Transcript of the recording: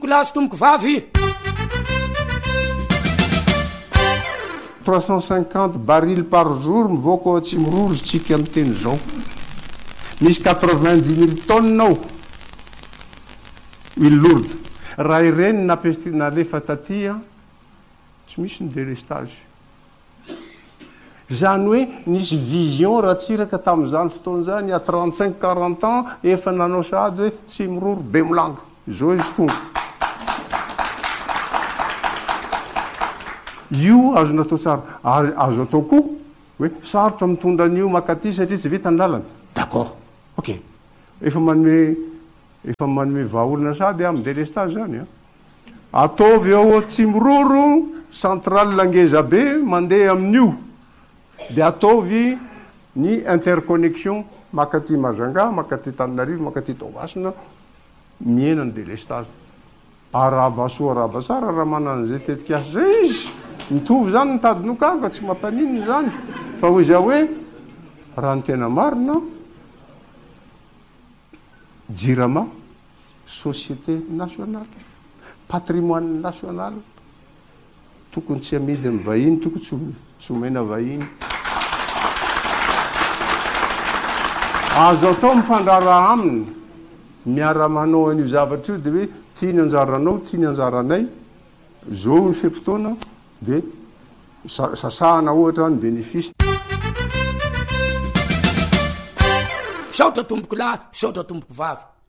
Kolasy tomboko vavy 350 barils par jour mivoaka ao Atsimonrory amin'ny teny zao. Misy 90 000 tonnes ao huile lourde. Raha ireny nalefa tatia tsy misy ny délestage. Zany hoe nisy vision raha tsiraka tamin'izany fotoan'izany a 35-40 ans efa nanao sady hoe Tsimorory be milanga zao izy tonga. Io azo natao tsara, azo atao koa hoe sarotra mitondra an'io makaty satria tsy vita ny lalana. D'accord, ok. Efa manome vahaolona sady amin'ny délestage zany. Ataovy ao Tsimororo, centrale langeza be mandeha amin'io. Dia ataovy ny interconnexion makaty Majunga, makaty Tananarivo, makaty Toamasina, miena ny délestage. Araba soa araba tsara raha manana zay tetikasa zay izy. Mitovy zany nitady nokaka tsy mampanino zany fa hoy za hoe raha ny tena marina JIRAMA société nationale patrimoine national tokony tsy amidy amin'ny vahiny, tokony tsy omena vahiny. Azo atao mifandrara aminy miara manao an'io zavatra io dia hoe tia ny anjaranao, tia ny anjaranay, zao ny fe-potoana dia sasahana ohatra ny bénéfice. Saotra tomboko lahy, saotra tomboko vavy.